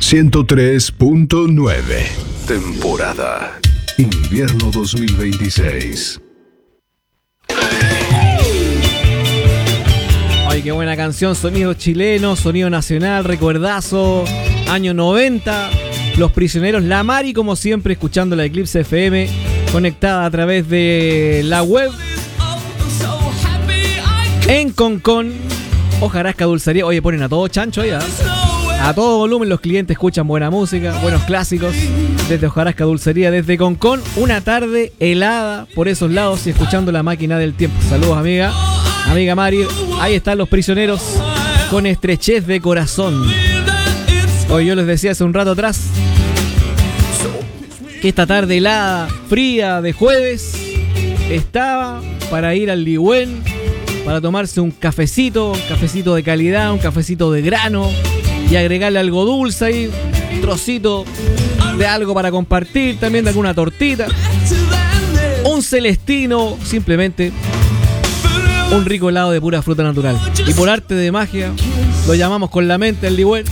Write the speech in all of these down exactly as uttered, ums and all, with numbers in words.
ciento tres punto nueve. Temporada Invierno dos mil veintiséis. Ay, qué buena canción, sonido chileno, sonido nacional, recuerdazo, año noventa, Los Prisioneros, La Mari, como siempre, escuchando la Eclipse F M, conectada a través de la web, en Concón, Hojarasca Dulcería. Oye, ponen a todo chancho ahí, ¿eh? A todo volumen, los clientes escuchan buena música, buenos clásicos, desde Hojarasca Dulcería, desde Concón, una tarde helada por esos lados y escuchando La Máquina del Tiempo. Saludos, amiga. Amiga Mari, ahí están Los Prisioneros con Estrechez de Corazón. Hoy yo les decía hace un rato atrás que esta tarde helada, fría de jueves, estaba para ir al Ligüen, para tomarse un cafecito, un cafecito de calidad, un cafecito de grano y agregarle algo dulce ahí, un trocito de algo para compartir, también de alguna tortita, un celestino, simplemente un rico helado de pura fruta natural. Y por arte de magia, lo llamamos con la mente el Ligüen.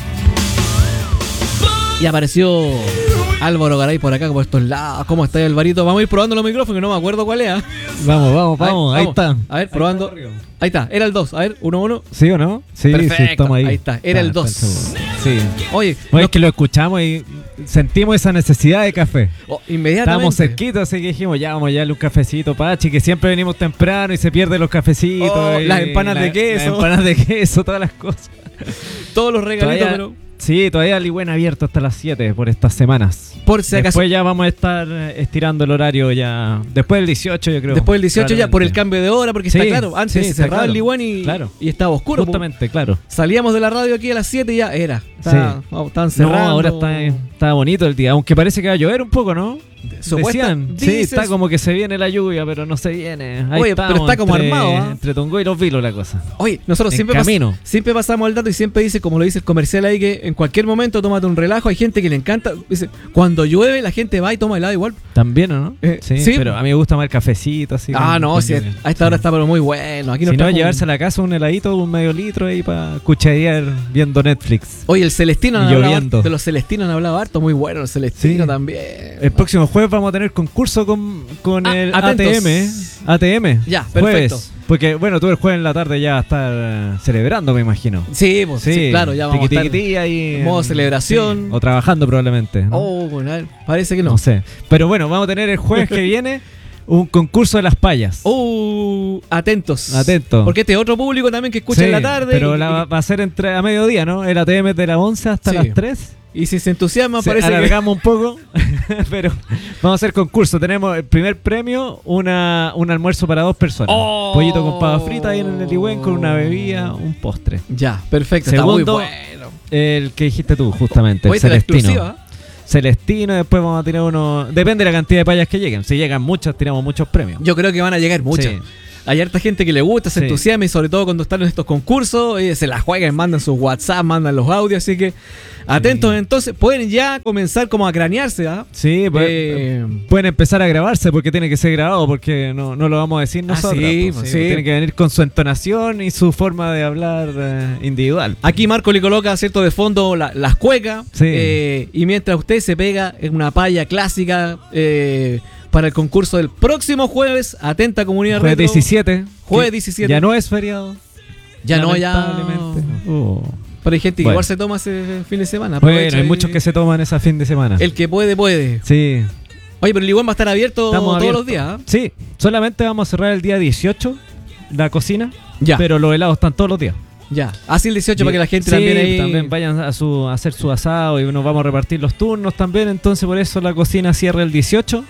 Y apareció Álvaro Garay por acá, como estos lados. ¿Cómo está Alvarito? Vamos a ir probando los micrófonos, que no me acuerdo cuál es. ¿eh? Vamos, vamos, vamos. Ahí, ahí está. A ver, probando. Ahí está, ahí está. Era el dos. A ver, uno, uno. ¿Sí o no? Sí, perfecto. Sí, estamos ahí. Ahí está. Era ah, el dos. Sí. Oye, Oye, es que lo escuchamos y sentimos esa necesidad de café. Oh, inmediatamente. Estábamos cerquitos, así que dijimos, ya vamos a darle un cafecito, Pachi, que siempre venimos temprano y se pierden los cafecitos. Oh, y las empanadas la, de queso. Las empanadas de queso, todas las cosas. Todos los regalitos, todavía, pero... Sí, todavía el Ligüen abierto hasta las siete por estas semanas. Por si acaso. Después ya vamos a estar estirando el horario ya. Después del dieciocho, yo creo. Después del dieciocho ya por el cambio de hora, porque sí, está claro. Antes sí, se cerraba claro, el Ligüen y, claro. y estaba oscuro. Justamente, pues. Claro. Salíamos de la radio aquí a las siete y ya era. Estaba, sí. oh, estaban cerrando. No, ahora está, está bonito el día. Aunque parece que va a llover un poco, ¿no? Decían, sí, está como que se viene la lluvia, pero no se viene. Ahí Oye, pero está como entre, armado, ¿eh? Entre Tongo y Los Vilos la cosa. Oye, nosotros siempre, pas- siempre pasamos el dato y siempre dice, como lo dice el comercial ahí, que en cualquier momento tómate un relajo. Hay gente que le encanta, dice, cuando llueve la gente va y toma helado igual. También, ¿o no? Eh, sí, sí, pero a mí me gusta más el cafecito así. Ah, con, no, con sí, lluvia. a esta hora sí. Está pero muy bueno. Aquí si no, un... llevarse a la casa un heladito, un medio litro ahí para cucharear viendo Netflix. Oye, el Celestino han hablado, de los Celestinos han hablado harto, muy bueno el Celestino sí. también. El próximo jueves vamos a tener concurso con, con ah, el atentos. A T M. A T M. Ya, perfecto. Jueves. Porque, bueno, tú el jueves en la tarde ya vas a estar uh, celebrando, me imagino. Sí, pues, sí, sí, claro, ya vamos tiqui, a estar tiqui, ahí, en modo celebración. Sí, o trabajando probablemente, ¿no? Oh, bueno, parece que no. No sé. Pero bueno, vamos a tener el jueves que viene un concurso de las payas. Uh, atentos. Atentos. Porque este otro público también que escucha sí, en la tarde. Pero y, la, va a ser entre a mediodía, ¿no? El A T M es de las once hasta sí. las tres. Y si se entusiasma, se parece alargamos que... un poco, pero vamos a hacer concurso. Tenemos el primer premio, una, un almuerzo para dos personas. Oh. Pollito con pava frita ahí en el Ligüen con una bebida, un postre. Ya, perfecto. Segundo, está muy bueno. El que dijiste tú, justamente, Oye, el Celestino. Celestino, después vamos a tirar uno... Depende de la cantidad de payas que lleguen. Si llegan muchas, tiramos muchos premios. Yo creo que van a llegar muchas. Sí. Hay harta gente que le gusta, se sí. entusiasma y sobre todo cuando están en estos concursos, eh, se la juegan, mandan sus WhatsApp, mandan los audios, así que atentos sí. entonces, pueden ya comenzar como a cranearse, ¿ah? ¿eh? Sí, pues, eh, pueden empezar a grabarse porque tiene que ser grabado, porque no, no lo vamos a decir nosotros. Ah, sí, pues, sí. Tienen que venir con su entonación y su forma de hablar eh, individual. Aquí Marco le coloca, cierto, de fondo la, las cuecas, sí. eh, y mientras usted se pega en una paya clásica, eh, para el concurso del próximo jueves, atenta comunidad jueves retro. diecisiete. Jueves diecisiete. Ya no es feriado. Ya no, ya. Oh. Pero hay gente que bueno. igual se toma ese fin de semana. Bueno, hay y... muchos que se toman ese fin de semana. El que puede, puede. Sí. Oye, pero el Ligüen va a estar abierto Estamos todos abierto. los días. ¿eh? Sí, solamente vamos a cerrar el día dieciocho la cocina. Ya. Pero los helados están todos los días. Ya, así el dieciocho sí. para que la gente sí, también ahí... también vayan a, su, a hacer su asado y nos vamos a repartir los turnos también. Entonces por eso la cocina cierra el dieciocho.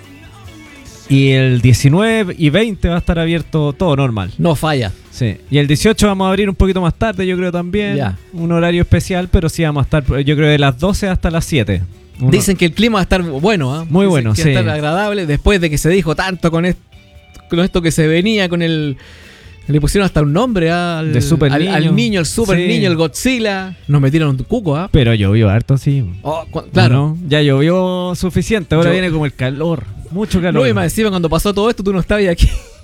Y el diecinueve y veinte va a estar abierto todo normal. No falla. Sí. Y el dieciocho vamos a abrir un poquito más tarde, yo creo también. Ya. Un horario especial, pero sí vamos a estar, yo creo, de las doce hasta las siete. Uno. Dicen que el clima va a estar bueno, ¿eh? Muy Dicen bueno, que sí. va a estar agradable después de que se dijo tanto con, est- con esto que se venía, con el... Le pusieron hasta un nombre al, de super al, niño. al niño, el super sí. niño, el Godzilla. Nos metieron un cuco, ¿ah? ¿eh? Pero llovió harto, sí. Oh, cu- claro. ¿No? Ya llovió suficiente, ahora Yo... viene como el calor. Mucho calor. No, y más encima cuando pasó todo esto, tú no estabas aquí.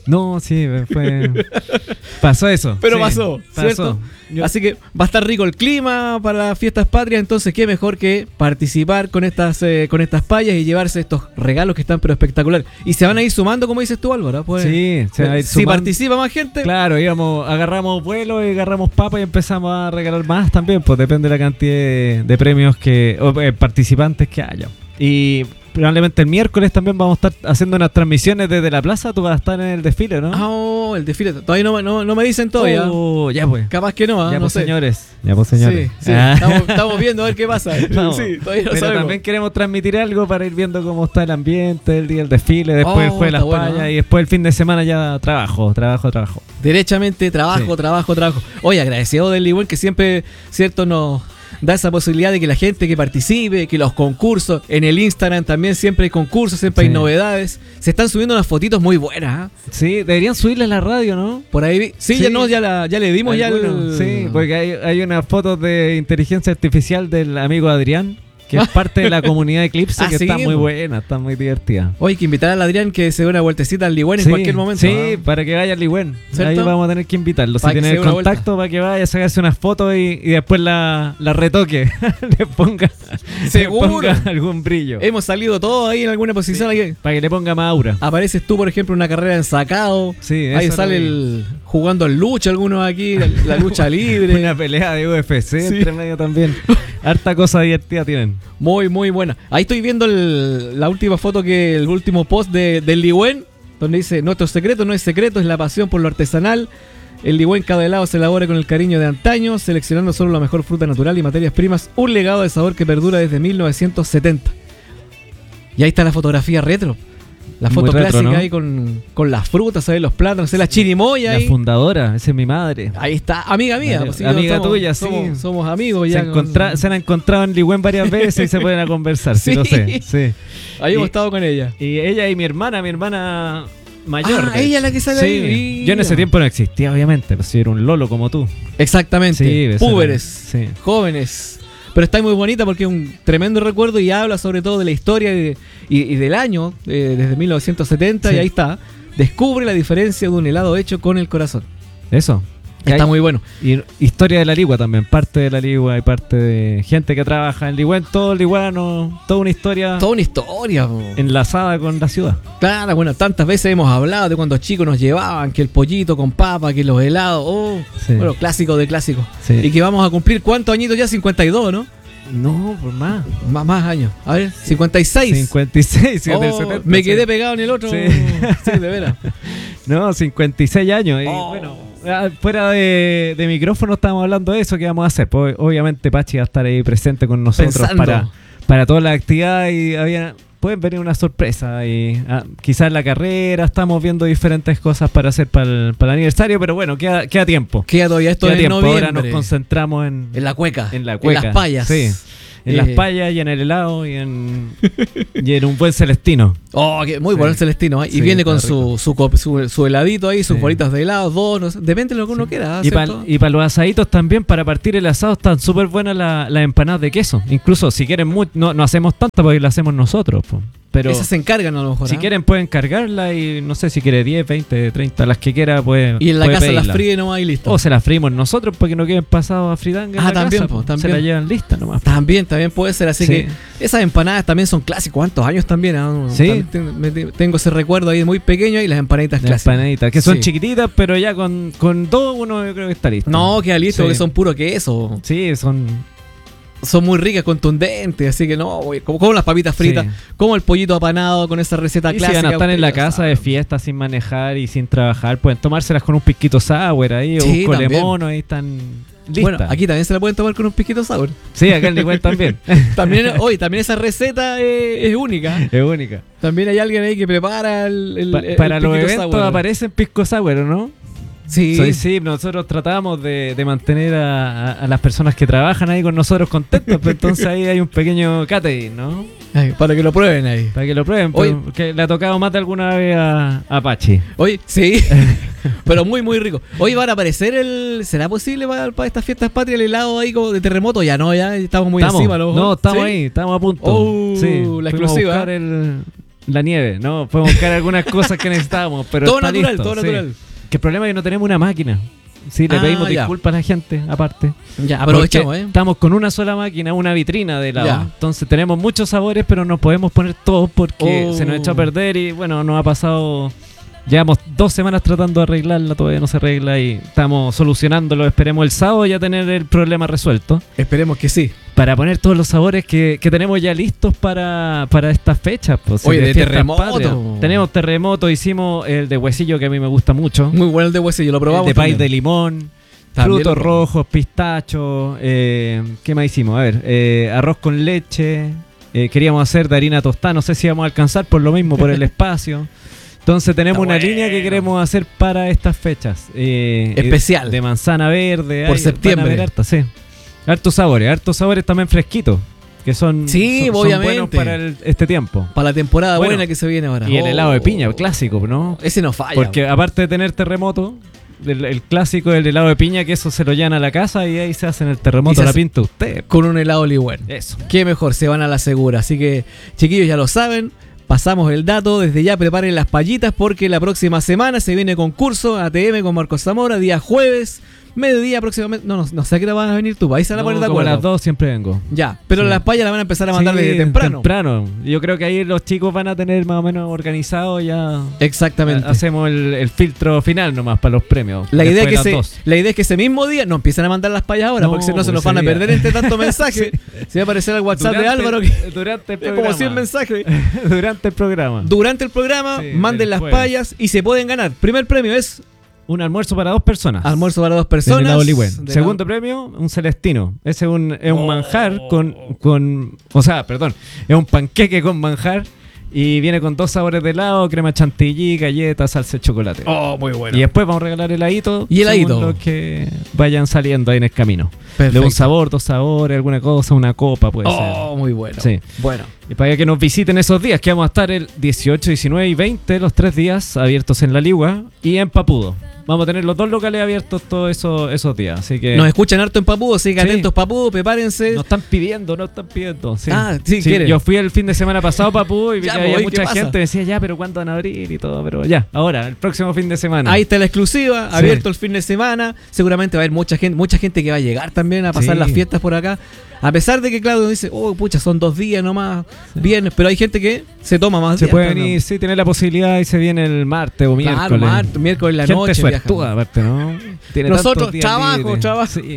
No, sí, fue... pasó eso. Pero sí, pasó, ¿cierto? Yo- Así que va a estar rico el clima para las fiestas patrias, entonces qué mejor que participar con estas eh, con estas payas y llevarse estos regalos que están pero espectaculares. Y se van a ir sumando, como dices tú, Álvaro. Pues, Sí, se va a ir si sumando. participa más gente, Claro, íbamos, agarramos vuelo y agarramos papas y empezamos a regalar más también, pues depende de la cantidad de, de premios que, o eh, participantes que haya. Y probablemente el miércoles también vamos a estar haciendo unas transmisiones desde la plaza, tú vas a estar en el desfile, ¿no? Ah, oh, el desfile. Todavía no, no, no me dicen todavía. Oh, ya pues. Capaz que no, ¿ah? Ya no pues sé. señores. Ya pues señores. Sí, sí. Ah. Estamos, estamos viendo a ver qué pasa. Vamos. Sí, todavía no Pero sabemos. también queremos transmitir algo para ir viendo cómo está el ambiente, el día del desfile, después Oh, el jueves de las está bueno, payas ¿eh? y después el fin de semana ya trabajo, trabajo, trabajo. Derechamente, trabajo, Sí. trabajo, trabajo. Oye, agradecido del igual que siempre, cierto, nos da esa posibilidad de que la gente que participe, que los concursos, en el Instagram también siempre hay concursos, siempre Sí. hay novedades. Se están subiendo unas fotitos muy buenas, ¿ah? Sí, deberían subirle a la radio, ¿no? Por ahí vi- sí, Sí. ya no, ya la, ya le dimos ya Algunos, el... Sí, porque hay, hay unas fotos de inteligencia artificial del amigo Adrián, que es parte de la comunidad Eclipse, Ah, que sí, está muy po. buena, está muy divertida. Oye, hay que invitar al Adrián que se dé una vueltecita al Ligüen en Sí, cualquier momento. Sí, ¿ah? para que vaya al Ligüen. ¿Cierto? Ahí vamos a tener que invitarlo. Si Para que tiene se el dé una contacto, para que vaya a sacarse unas fotos y, y después la, la retoque. le ponga, Seguro. le ponga algún brillo. Hemos salido todos ahí en alguna posición. ahí- Para que le ponga más aura. Apareces tú, por ejemplo, en una carrera en sacado. Sí, Ahí eso sale lo vi. el jugando en lucha algunos aquí, la, la lucha libre. Una pelea de U F C Sí. entre medio también. Harta cosa divertida tienen. Muy, muy buena. Ahí estoy viendo el- la última foto, que el último post de, del Ligüen, donde dice: nuestro secreto no es secreto, es la pasión por lo artesanal. El Ligüen cada helado se elabora con el cariño de antaño, seleccionando solo la mejor fruta natural y materias primas, un legado de sabor que perdura desde mil novecientos setenta. Y ahí está la fotografía retro. La Muy foto retro, clásica ¿no? ahí con, con las frutas, ¿sabes? Los plátanos, ¿sabes? La chirimoya La ahí. fundadora, esa es mi madre. Ahí está, amiga mía. Dale, pues, sí, amiga somos- tuya, sí. somos, somos amigos Se, ya. con- encontra- se han encontrado en Ligüen varias veces y se pueden a conversar, sí, Sí. lo sé. Sí. Ahí hemos Y- estado con ella. Y ella y mi hermana, mi hermana mayor. Ah, de ella hecho. la que sale Sí. ahí. Yo en ese tiempo no existía, obviamente, pues yo era un lolo como tú. Exactamente. Sí, eso Púberes, era- sí. jóvenes. Pero está muy bonita porque es un tremendo recuerdo y habla sobre todo de la historia y, de- y- y del año, eh, desde mil novecientos setenta, Sí. y ahí está. Descubre la diferencia de un helado hecho con el corazón. Eso. Está Hay- muy bueno. Y historia de la Ligua también, parte de la Ligua y parte de gente que trabaja en Ligüen, todo liguano, toda una historia Toda una historia. po. enlazada con la ciudad. Claro, bueno, tantas veces hemos hablado de cuando chicos nos llevaban, que el pollito con papa, que los helados. Oh, Sí. bueno, clásico de clásico. Sí. Y que vamos a cumplir, ¿cuántos añitos ya? cincuenta y dos, ¿no? No, por más. Más, más años. A ver, cincuenta y seis. cincuenta y seis, sí, Oh, del setenta, me sí. quedé pegado en el otro. Sí. Sí, de veras. No, cincuenta y seis años. Y Oh. bueno, ah, fuera de, de micrófono estábamos hablando de eso. ¿Qué vamos a hacer? Pues, obviamente Pachi va a estar ahí presente con nosotros Pensando. para, para toda la actividad y había, pueden venir una sorpresa. Y ah, quizás la carrera, estamos viendo diferentes cosas para hacer para el, para el aniversario, pero bueno, queda, queda tiempo. Queda todavía esto Queda en tiempo. noviembre. Ahora nos concentramos en, En la cueca. en la cueca. En las payas. Sí. En Eh. las payas y en el helado y en, y en un buen celestino. Oh, que muy bueno Sí. el Celestino. ¿eh? Y Sí, viene con está su, su, cop- su, su heladito ahí, sus Sí. bolitas de helado, dos, no sé, depende de lo que uno quiera. Y para ¿cierto? y pa los asaditos también, para partir el asado, están súper buenas la- las empanadas de queso. Incluso si quieren, mu- no, no hacemos tantas porque las hacemos nosotros. Po. Pero Esas se encargan a lo mejor. si ¿ah? quieren pueden cargarla y no sé si quiere diez, veinte, treinta, las que quiera. Puede, Y en la puede casa las pedirla. fríe nomás y listo. O se las frimos nosotros para que no queden pasados a fritanga. en Ah, la también, casa, po, po. también. Se la llevan lista nomás. También, también puede ser. Así Sí. que esas empanadas también son clásicos. ¿Cuántos años también? ah? Sí. También ten- me- te- tengo ese recuerdo ahí muy pequeño y las empanaditas Las clásicas. empanaditas, que son Sí. chiquititas, pero ya con, con dos uno yo creo que está listo. No, queda listo, Sí. porque son puro queso. Sí, son... Son muy ricas, contundentes. Así que no, güey, como, como las papitas fritas, Sí. como el pollito apanado con esa receta Y si clásica. van a estar en la ustedes casa saben. de fiesta sin manejar y sin trabajar, pueden tomárselas con un pisquito sour ahí, Sí, o un también. colemono, ahí están listas. Bueno, aquí también se la pueden tomar con un pisquito sour. Sí, acá en Ligüen también. También, oye, también esa receta es, es única. Es única. También hay alguien ahí que prepara el, el- Pa- el para los pisquito eventos sour. aparecen pisco sour, ¿no? Sí. Sí, sí, nosotros tratamos de, de mantener a, a- a las personas que trabajan ahí con nosotros contentos, pero entonces ahí hay un pequeño catering, ¿no? Ay, para que lo prueben ahí. Para que lo prueben, Oye. porque le ha tocado más de alguna vez a, a Pachi. Oye, sí. Pero muy, muy rico. Hoy van a aparecer el. ¿Será posible para, para estas fiestas patrias el helado ahí como de terremoto? Ya no, ya estamos muy Estamos, encima. a lo mejor. no, estamos ¿Sí? ahí, estamos a punto. Oh, sí, la fuimos a exclusiva. buscar el, la nieve, ¿no? Podemos buscar algunas cosas que necesitábamos, pero Todo está natural, listo, todo sí. natural. Que el problema es que no tenemos una máquina. Sí, le Ah, pedimos ya. disculpas a la gente, aparte. Ya, aprovechamos, Porque ¿eh? Estamos con una sola máquina, una vitrina de helado. Ya. Entonces tenemos muchos sabores, pero no podemos poner todos porque Oh. se nos echó a perder y bueno, nos ha pasado... Llevamos dos semanas tratando de arreglarla, todavía no se arregla y estamos solucionándolo. Esperemos el sábado ya tener el problema resuelto Esperemos que sí. para poner todos los sabores que, que tenemos ya listos para, para estas fechas. Pues, Oye, de fiestas terremoto. patrias. Tenemos terremoto, hicimos el de huesillo que a mí me gusta mucho. Muy bueno el de huesillo, lo El probamos. de país también. de limón. También Frutos lo probamos. rojos, pistachos, eh, ¿qué más hicimos? A ver, eh, arroz con leche, eh, queríamos hacer de harina tostada, no sé si vamos a alcanzar por lo mismo, por el espacio. Entonces tenemos Está una bueno. línea que queremos hacer para estas fechas. eh, Especial. De manzana verde. Por ay, septiembre. van a haber hartas, sí. Hartos sabores, hartos sabores también fresquitos, que son, Sí, son- son obviamente. buenos para el- este tiempo. Para la temporada Bueno, buena que se viene ahora. Y el Oh. helado de piña, clásico, ¿no? Ese no falla. Porque aparte de tener terremoto, el, el clásico del helado de piña, que eso se lo llevan a la casa y ahí se hacen el Y terremoto, se la hace- pinta usted. Con un helado Ligüen. Eso. Qué mejor, se van a la segura. Así que, chiquillos, ya lo saben. Pasamos el dato. Desde ya preparen las payitas porque la próxima semana se viene concurso A T M con Marcos Zamora, día jueves, mediodía próximamente. No, no, no sé a qué hora vas a venir tú. Ahí se van a No, poner de como a acuerdo. las dos siempre vengo. Ya, pero Sí. las payas las van a empezar a mandar Sí, desde temprano. Temprano. Yo creo que ahí los chicos van a tener más o menos organizado ya. Exactamente. Hacemos el, el filtro final nomás para los premios. La idea, después que de las se, dos. la idea es que ese mismo día no empiecen a mandar las payas ahora, No, porque si no se pues nos van a ese día. perder entre tanto mensaje. Se va a aparecer el WhatsApp de Durante- Álvaro, que durante el es programa. como cien mensajes. Durante el programa. Durante el programa, Sí, manden del las jueves. payas y se pueden ganar. Primer premio es Un almuerzo para dos personas. almuerzo para dos Del personas. helado Ligüen. De Segundo premio, un celestino. Ese es un, es un Oh. manjar con, con. O sea, perdón. Es un panqueque con manjar. Y viene con dos sabores de helado: crema chantilly, galleta, salsa de chocolate. Oh, muy bueno. Y después vamos a regalar heladito. Y heladito. según los que vayan saliendo ahí en el camino. Perfecto. De un sabor, dos sabores, alguna cosa, una copa puede Oh, muy bueno. Sí. Bueno. ser. Y para que nos visiten esos días, que vamos a estar el dieciocho, diecinueve y veinte, los tres días abiertos en La Ligua y en Papudo. Vamos a tener los dos locales abiertos todos esos, esos días. Así que Nos escuchan harto en Papudo, así que Sí. atentos Papudo, prepárense. nos están pidiendo, nos están pidiendo. Sí. Ah, sí, quieren. Yo fui el fin de semana pasado a Papudo y vi Ya, que pues, había ¿qué mucha pasa? gente. Me decía, ya, pero ¿cuándo van a abrir y todo? Pero ya, ahora, el próximo fin de semana. Ahí está la exclusiva, Sí. abierto el fin de semana. Seguramente va a haber mucha gente, mucha gente que va a llegar también a pasar Sí. las fiestas por acá. A pesar de que Claudio dice, oh, pucha, son dos días nomás, viernes, pero hay gente que se toma más Se días, puede ¿no? venir, sí, tiene la posibilidad y se viene el martes o Claro, miércoles. martes, miércoles en la Gente noche. suertuda, viajan. aparte, ¿no? Tiene Nosotros, tantos días trabajo, libres. trabajo. Sí.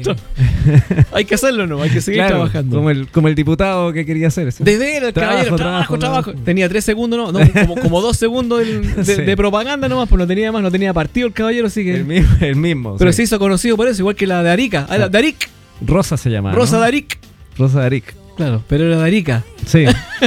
Hay que hacerlo, ¿no? Hay que seguir Claro, trabajando. Como el, como el diputado que quería hacer eso. De ver, el Trabajo, caballero, trabajo, trabajo, trabajo. trabajo. Tenía tres segundos, no, no como, como dos segundos del- de, Sí. de propaganda nomás, pues no tenía más, no tenía partido el caballero, así que. El mismo. El mismo pero sí. se hizo conocido por eso, igual que la de Arica. Ah, la de Aric, Rosa se llama. Rosa ¿no? de Aric. Rosa de Aric. Claro, pero era de Arica. Sí.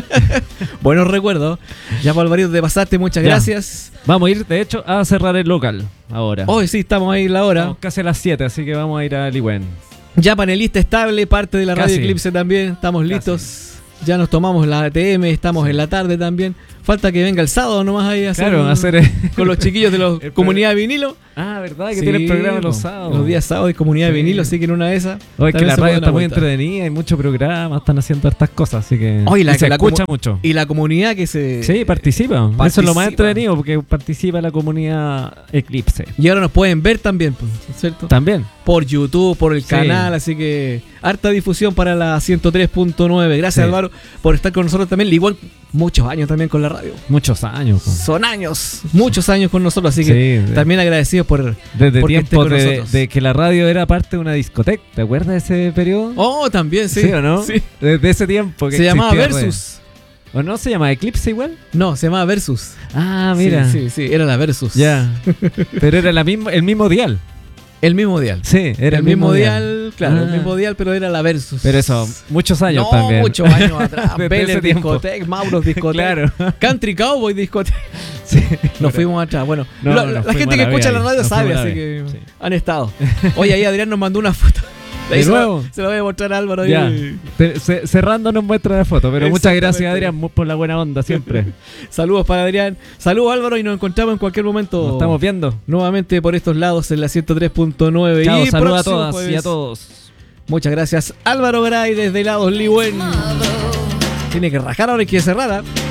Buenos recuerdos. Ya, por Alvarito, te pasaste, muchas Ya. gracias. Vamos a ir, de hecho, a cerrar el local ahora. Hoy sí, estamos ahí en la hora. Estamos casi a las siete, así que vamos a ir a Ligüen. Ya panelista estable, parte de la Casi. Radio Eclipse también. Estamos Casi. listos. Ya nos tomamos la A T M, estamos en la tarde también. Falta que venga el sábado nomás ahí a hacer, Claro, un- hacer el- con los chiquillos de la el comunidad de vinilo. Ah, ¿verdad? Que Sí, tiene el programa los po. sábados. Los días sábados de comunidad de Sí. vinilo, así que en una de esas. Hoy que también la se radio puede dar está muy vuelta. entretenida, hay mucho programa, están haciendo hartas cosas, así que Oye, la y se que la escucha comu- mucho. Y la comunidad que se. Sí, participa. Eso es lo más participa. entretenido, porque participa la comunidad Eclipse. Y ahora nos pueden ver también, pues, ¿cierto? También. Por YouTube, por el Sí. canal, así que harta difusión para la ciento tres punto nueve. Gracias, Sí. Álvaro, por estar con nosotros también. Igual, muchos años también con la radio. Muchos años. po. Son años, muchos años con nosotros, así que Sí, también agradecidos por. desde porque esté tiempos con de, nosotros. de que la radio era parte de una discoteca. ¿Te acuerdas de ese periodo? Oh, también, sí. ¿Sí o no? Sí. Desde ese tiempo que Se llamaba existía radio. Versus. ¿O no se llama Eclipse igual? No, se llamaba Versus. Ah, mira. Sí, sí, sí, era la Versus. Ya. Pero era la misma, el mismo dial. El mismo dial. Sí, era el mismo dial, claro, el Ah. mismo dial, pero era la Versus. Pero eso, muchos años no, también. muchos años atrás. Desde Vélez ese tiempo. Discotec, Mauros Discotec. Claro. Country Cowboy Discotec. Sí. Nos fuimos atrás. Bueno, No, lo- nos la fuimos gente a que la escucha vez la ahí. radio Nos sabe, fuimos a la así vez. que Sí. han estado. Oye, ahí Adrián nos mandó una foto. ¿De Ahí se la- nuevo? Se la voy a mostrar a Álvaro. Ya. ahí. Te- ce- cerrando nos muestra la foto, pero muchas Exactamente. gracias Adrián mu- por la buena onda siempre. Saludos para Adrián. Saludos Álvaro y nos encontramos en cualquier momento. Nos estamos viendo. Nuevamente por estos lados en la ciento tres punto nueve. Chao, y saludos a próximo todas y jueves. a todos. Muchas gracias Álvaro Gray desde Lados Ligüen. Tiene que rajar ahora y quiere cerrar. ¿ah?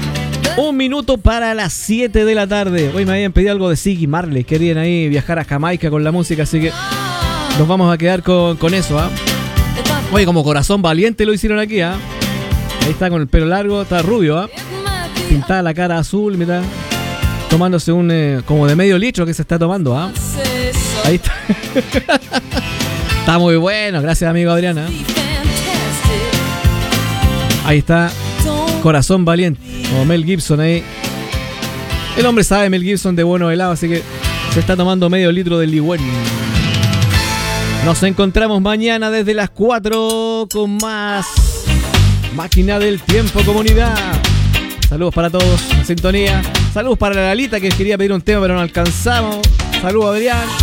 Un minuto para las siete de la tarde. Hoy me habían pedido algo de Ziggy Marley. Querían ahí viajar a Jamaica con la música, así que nos vamos a quedar con, con eso, ¿ah? ¿eh? Oye, como Corazón Valiente lo hicieron aquí, ¿ah? ¿eh? Ahí está con el pelo largo, está rubio, ¿ah? ¿eh? Pintada la cara azul, mira. Tomándose un eh, como de medio litro que se está tomando, ¿ah? ¿eh? Ahí está. Está muy bueno, gracias amigo Adriana. Ahí está Corazón Valiente, o Mel Gibson ahí. El hombre sabe, Mel Gibson, de bueno helado, así que se está tomando medio litro de Ligüen. Nos encontramos mañana desde las cuatro con más Máquina del Tiempo, comunidad. Saludos para todos en sintonía. Saludos para la Lalita, que quería pedir un tema pero no alcanzamos. Saludos, Adrián.